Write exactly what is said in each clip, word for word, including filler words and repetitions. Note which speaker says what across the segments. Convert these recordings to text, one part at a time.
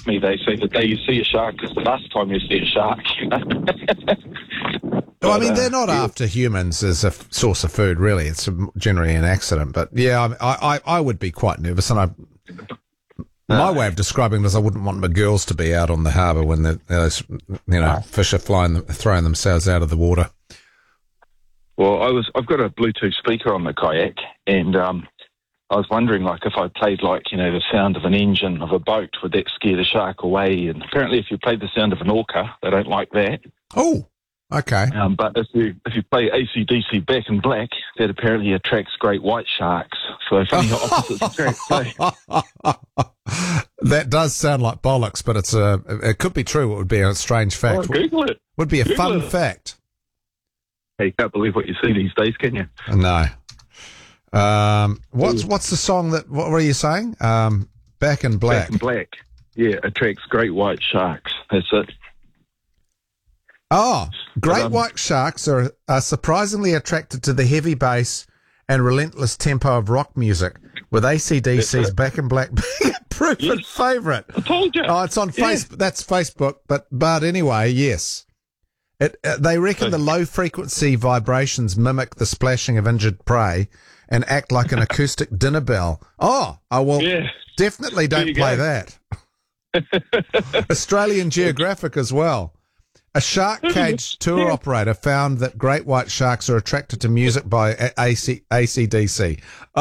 Speaker 1: with me. They say the day you see a shark is the last time you see a shark.
Speaker 2: Well, I mean,
Speaker 1: But,
Speaker 2: they're
Speaker 1: uh,
Speaker 2: not
Speaker 1: yeah.
Speaker 2: after humans as a f- source of food, really. It's a, generally an accident. But yeah, I, I, I would be quite nervous. And I, my way of describing it is I wouldn't want my girls to be out on the harbour when the those, you know, fish are flying, throwing themselves out of the water.
Speaker 1: Well, I was, I've got a Bluetooth speaker on the kayak, and um, I was wondering, like, if I played, like, you know, the sound of an engine of a boat, would that scare the shark away? And apparently if you played the sound of an orca, they don't like that.
Speaker 2: Oh, okay.
Speaker 1: Um, but if you if you play A C D C Back in Black, that apparently attracts great white sharks. So funny how opposites attract. So.
Speaker 2: That does sound like bollocks, but it's a, it could be true. It would be a strange fact.
Speaker 1: Oh, Google it.
Speaker 2: Would be a
Speaker 1: Google
Speaker 2: fun
Speaker 1: it.
Speaker 2: fact.
Speaker 1: Hey, you can't believe what you see these days, can you?
Speaker 2: No. Um, what's what's the song that? What were you saying? Um, Back in Black.
Speaker 1: Back in Black. Yeah, attracts great white sharks. That's it.
Speaker 2: Oh, great
Speaker 1: um,
Speaker 2: white sharks are, are surprisingly attracted to the heavy bass and relentless tempo of rock music, with A C D C's Back in Black being a proven
Speaker 1: Yes.
Speaker 2: favourite.
Speaker 1: I told you.
Speaker 2: Oh, it's on
Speaker 1: Yeah.
Speaker 2: Facebook. That's Facebook, but but anyway, yes. It, uh, they reckon the low frequency vibrations mimic the splashing of injured prey and act like an acoustic dinner bell. Oh, I will
Speaker 1: Yeah.
Speaker 2: definitely
Speaker 1: There
Speaker 2: don't
Speaker 1: you
Speaker 2: play
Speaker 1: go.
Speaker 2: that. Australian Geographic as well. A shark cage tour operator found that great white sharks are attracted to music by A- AC, A C D C.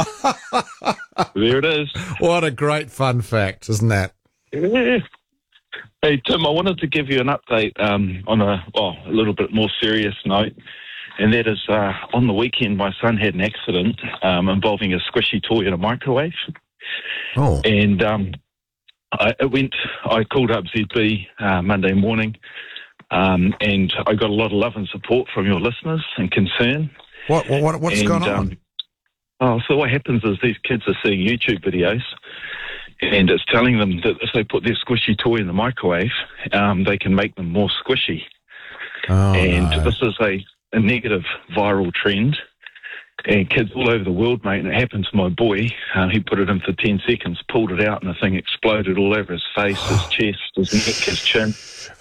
Speaker 1: There it is.
Speaker 2: What a great fun fact, isn't that?
Speaker 1: Yeah. Hey, Tim, I wanted to give you an update um, on a, well, a little bit more serious note, and that is uh, on the weekend my son had an accident um, involving a squishy toy in a microwave.
Speaker 2: Oh.
Speaker 1: And um, I it went. I called up Z B uh, Monday morning, um, and I got a lot of love and support from your listeners and concern.
Speaker 2: What, what what's
Speaker 1: and,
Speaker 2: going on?
Speaker 1: Um, oh, so what happens is these kids are seeing YouTube videos, and it's telling them that if they put their squishy toy in the microwave, um, they can make them more squishy.
Speaker 2: Oh,
Speaker 1: and
Speaker 2: no.
Speaker 1: this is a, a negative viral trend. And kids all over the world, mate, and it happened to my boy. Uh, he put it in for ten seconds, pulled it out, and the thing exploded all over his face, his chest, his neck, his chin.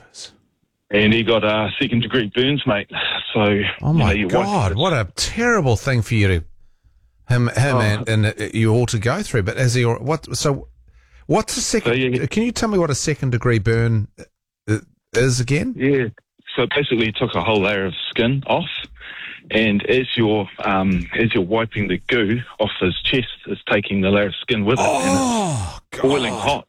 Speaker 1: And he got uh, second-degree burns, mate. So,
Speaker 2: Oh my
Speaker 1: you know, your
Speaker 2: God!
Speaker 1: wife-
Speaker 2: What a terrible thing for you to him, him,
Speaker 1: Oh.
Speaker 2: and, and uh, you all to go through. But as he, what? So, what's a second?
Speaker 1: So, yeah.
Speaker 2: Can you tell me what a second degree burn uh, is again?
Speaker 1: Yeah. So basically, he took a whole layer of skin off, and as you're um, as you're wiping the goo off his chest, it's taking the layer of skin with it,
Speaker 2: Oh,
Speaker 1: and it's boiling hot.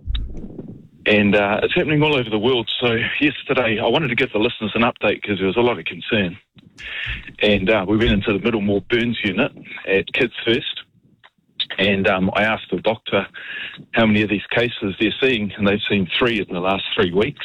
Speaker 1: And uh, it's happening all over the world. So yesterday, I wanted to give the listeners an update because there was a lot of concern. And uh, we went into the Middlemore Burns unit at Kids First, and um, I asked the doctor how many of these cases they're seeing, and they've seen three in the last three weeks.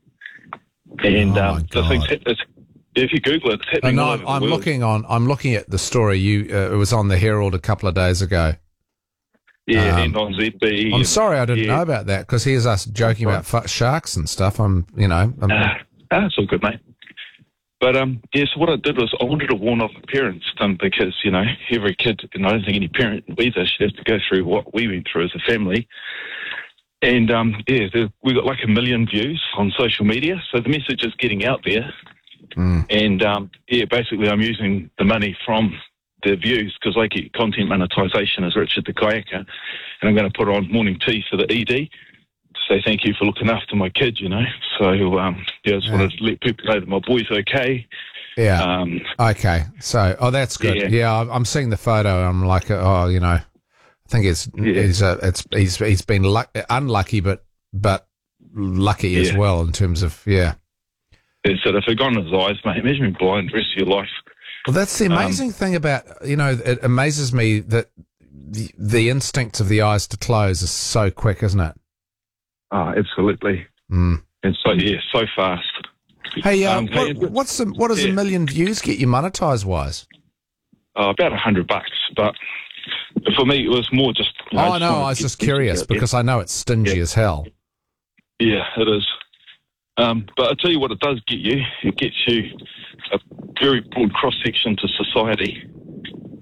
Speaker 1: And
Speaker 2: Oh, my
Speaker 1: um, the
Speaker 2: God.
Speaker 1: thing's, it's, if you Google it, it's
Speaker 2: Oh,
Speaker 1: happening
Speaker 2: no,
Speaker 1: all
Speaker 2: I'm,
Speaker 1: over the
Speaker 2: I'm
Speaker 1: world.
Speaker 2: looking on. I'm looking at the story. You, uh, it was on the Herald a couple of days ago.
Speaker 1: Yeah,
Speaker 2: um,
Speaker 1: and on Z B.
Speaker 2: I'm
Speaker 1: and-
Speaker 2: sorry I didn't
Speaker 1: yeah.
Speaker 2: know about that because here's us joking about fu- sharks and stuff. I'm, you know, I'm,
Speaker 1: Ah, ah, it's all good, mate. But um, yeah, so what I did was I wanted to warn off the parents um, because, you know, every kid, and I don't think any parent either should have to go through what we went through as a family. And um, yeah, there, we got like a million views on social media, so the message is getting out there.
Speaker 2: Mm.
Speaker 1: And um, yeah, basically I'm using the money from the views because I get content monetization as Richard the Kayaker, and I'm going to put on morning tea for the E D to say thank you for looking after my kid, you know. So um, yeah, I just
Speaker 2: Yeah.
Speaker 1: wanted to let people know that my boy's okay.
Speaker 2: yeah.
Speaker 1: Um,
Speaker 2: Okay, so oh, that's good. Yeah,
Speaker 1: Yeah.
Speaker 2: I'm I'm seeing the photo. I'm like, oh, you know, I think it's
Speaker 1: Yeah.
Speaker 2: he's uh, it's he's he's been luck, unlucky, but but lucky as
Speaker 1: Yeah.
Speaker 2: well in terms of yeah.
Speaker 1: and so if it gone in his eyes, mate, imagine being blind the rest of your life.
Speaker 2: Well, that's the amazing thing about you know. It amazes me that the, the instinct of the eyes to close is so quick, isn't it?
Speaker 1: Oh, absolutely.
Speaker 2: Mm.
Speaker 1: And so yeah, so fast.
Speaker 2: Hey, uh,
Speaker 1: Um,
Speaker 2: what,
Speaker 1: hey,
Speaker 2: what's the, what does a
Speaker 1: yeah.
Speaker 2: million views get you monetized wise?
Speaker 1: Uh, about a hundred bucks, but for me it was more just. You know,
Speaker 2: Oh
Speaker 1: just
Speaker 2: no,
Speaker 1: wanted
Speaker 2: I was
Speaker 1: to
Speaker 2: just
Speaker 1: get-
Speaker 2: curious
Speaker 1: yeah.
Speaker 2: because I know it's stingy
Speaker 1: Yeah.
Speaker 2: as hell.
Speaker 1: Yeah, it is. Um, but I tell you what, it does get you. It gets you a very broad cross section to society,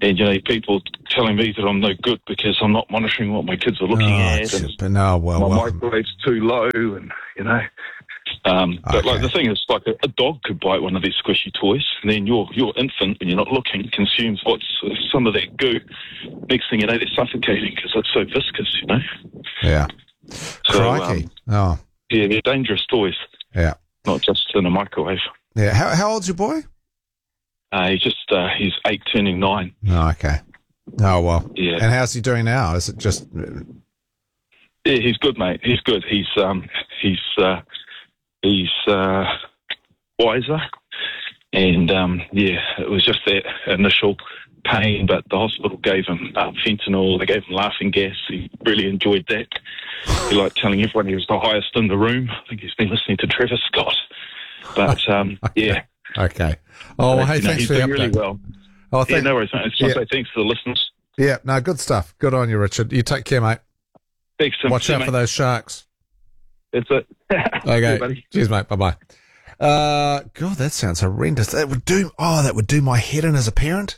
Speaker 1: And, you know, people telling me that I'm no good because I'm not monitoring what my kids are looking
Speaker 2: Oh,
Speaker 1: at. And
Speaker 2: but no, well,
Speaker 1: my
Speaker 2: welcome.
Speaker 1: microwave's too low, and, you know. Um, but,
Speaker 2: Okay.
Speaker 1: like, the thing is, like, a, a dog could bite one of these squishy toys, and then your your infant, when you're not looking, consumes what's uh, some of that goo. Next thing you know, they're suffocating because it's so viscous, you know.
Speaker 2: Yeah.
Speaker 1: So,
Speaker 2: Crikey.
Speaker 1: um,
Speaker 2: oh,
Speaker 1: yeah, they're dangerous toys,
Speaker 2: yeah.
Speaker 1: not just in a microwave.
Speaker 2: Yeah. How, how old's your boy?
Speaker 1: Uh, he's just, uh, he's eight turning nine.
Speaker 2: Oh, okay. Oh, well.
Speaker 1: Yeah.
Speaker 2: And how's he doing now? Is it just...
Speaker 1: Yeah, he's good, mate. He's good. He's, um, he's, uh, he's, uh, wiser. And, um, yeah, it was just that initial pain, but the hospital gave him uh, fentanyl. They gave him laughing gas. He really enjoyed that. He liked telling everyone he was the highest in the room. I think he's been listening to Trevor Scott. But, um, yeah.
Speaker 2: Okay. Oh, well, hey,
Speaker 1: you know,
Speaker 2: thanks
Speaker 1: he's
Speaker 2: for the
Speaker 1: doing
Speaker 2: update.
Speaker 1: really well.
Speaker 2: Oh,
Speaker 1: Yeah,
Speaker 2: thank-
Speaker 1: no worries, mate. I just want to
Speaker 2: Yeah.
Speaker 1: say thanks to the listeners.
Speaker 2: Yeah, no, good stuff. Good on you, Richard. You take care, mate.
Speaker 1: Thanks, Tim.
Speaker 2: Watch
Speaker 1: See you,
Speaker 2: out
Speaker 1: mate.
Speaker 2: for those sharks.
Speaker 1: That's it.
Speaker 2: Okay.
Speaker 1: Yeah, buddy.
Speaker 2: Cheers, mate. Bye-bye. Uh, God, that sounds horrendous. That would do, oh, that would do my head in as a parent.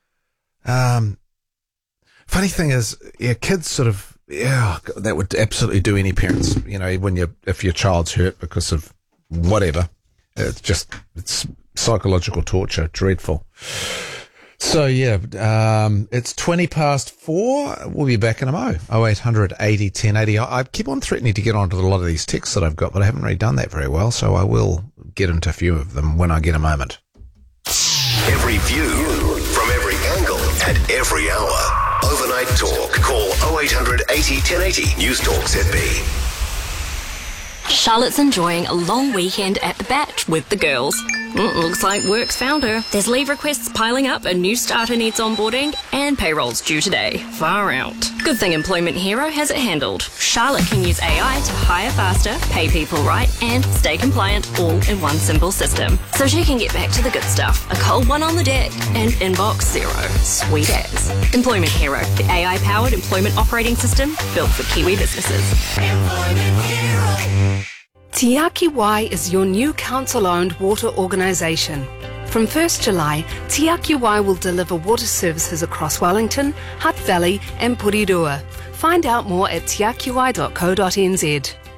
Speaker 2: Um, funny thing is, yeah, kids sort of, yeah, that would absolutely do any parents, you know, when you, if your child's hurt because of whatever. It's just, it's psychological torture. Dreadful. So, yeah, um, it's twenty past four. We'll be back in a mo. oh eight hundred eighty ten eighty. I, I keep on threatening to get onto a lot of these texts that I've got, but I haven't really done that very well, so I will get into a few of them when I get a moment.
Speaker 3: Every view from every angle at every hour. Overnight Talk. Call oh eight hundred eighty ten eighty. News Talk Z B.
Speaker 4: Charlotte's enjoying a long weekend at the Batch with the girls. Mm, looks like work's found her. There's leave requests piling up, a new starter needs onboarding, and payroll's due today. Far out. Good thing Employment Hero has it handled. Charlotte can use A I to hire faster, pay people right, and stay compliant all in one simple system. So she can get back to the good stuff. A cold one on the deck and inbox zero. Sweet as. Employment Hero, the A I-powered employment operating system built for Kiwi businesses. Employment Hero.
Speaker 5: Te Aki Wai is your new council-owned water organisation. From first July, Te Aki Wai will deliver water services across Wellington, Hutt Valley and Porirua. Find out more at te aki wai dot co dot n z.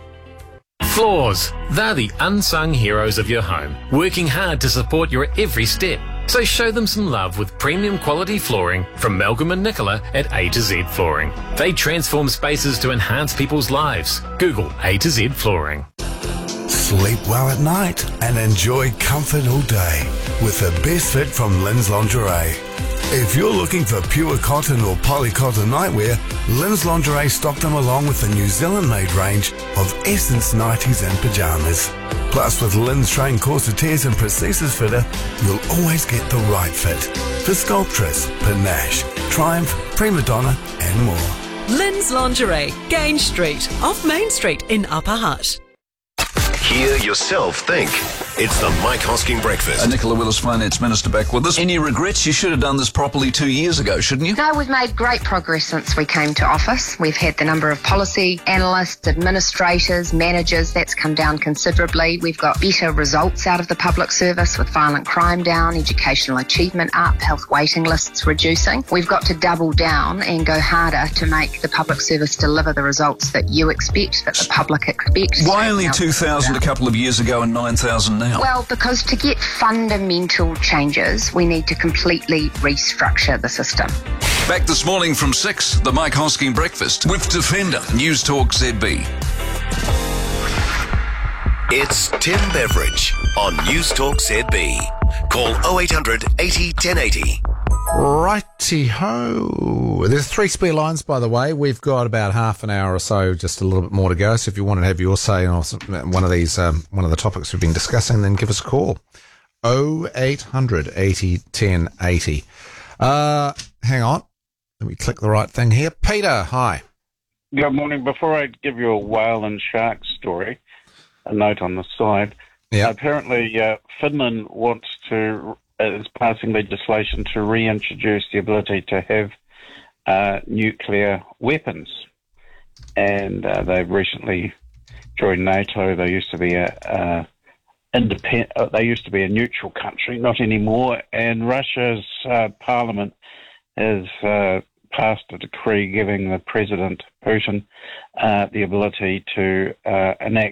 Speaker 6: Floors. They're the unsung heroes of your home, working hard to support your every step. So show them some love with premium quality flooring from Malcolm and Nicola at A to Z Flooring. They transform spaces to enhance people's lives. Google A to Z Flooring.
Speaker 7: Sleep well at night and enjoy comfort all day with the best fit from Lynn's Lingerie. If you're looking for pure cotton or polycotton nightwear, Lynn's Lingerie stocked them along with the New Zealand-made range of Essence nighties and pyjamas. Plus, with Lynn's trained corsetiers and prosthesis fitter, you'll always get the right fit for Sculptress, Panache, Triumph, Prima Donna and more.
Speaker 8: Lynn's Lingerie, Grange Street, off Main Street in Upper Hutt.
Speaker 3: Hear yourself think. It's the Mike Hosking Breakfast.
Speaker 9: Uh, Nicola Willis, Finance Minister, back with us. Any regrets? You should have done this properly two years ago, shouldn't you?
Speaker 10: No, we've made great progress since we came to office. We've had the number of policy analysts, administrators, managers, that's come down considerably. We've got better results out of the public service with violent crime down, educational achievement up, health waiting lists reducing. We've got to double down and go harder to make the public service deliver the results that you expect, that the public expects.
Speaker 9: Why only two thousand a couple of years ago and nine thousand now?
Speaker 10: Well, because to get fundamental changes, we need to completely restructure the system.
Speaker 9: Back this morning from six, the Mike Hosking Breakfast with Defender, News Talk Z B.
Speaker 3: It's Tim Beveridge on News Talk Z B. Call oh eight hundred eighty ten eighty.
Speaker 2: Righty-ho. There's three spare lines, by the way. We've got about half an hour or so, just a little bit more to go. So if you want to have your say on one of these, um, one of the topics we've been discussing, then give us a call. oh eight hundred eighty ten eighty. Uh, hang on. Let me click the right thing here. Peter, hi.
Speaker 11: Good morning. Before I give you a whale and shark story, a note on the side.
Speaker 2: Yeah.
Speaker 11: Apparently, uh, Finland wants to... is passing legislation to reintroduce the ability to have uh, nuclear weapons. And uh, they've recently joined NATO. They used to be a, a independent. Uh, they used to be a neutral country, not anymore. And Russia's uh, parliament has uh, passed a decree giving the President, Putin, uh, the ability to uh, enact